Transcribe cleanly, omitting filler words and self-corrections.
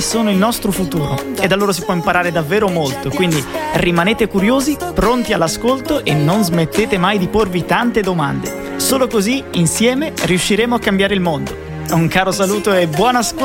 sono il nostro futuro e da loro si può imparare davvero molto, quindi rimanete curiosi, pronti all'ascolto e non smettete mai di porvi tante domande. Solo così, insieme, riusciremo a cambiare il mondo. Un caro saluto e buon ascolto!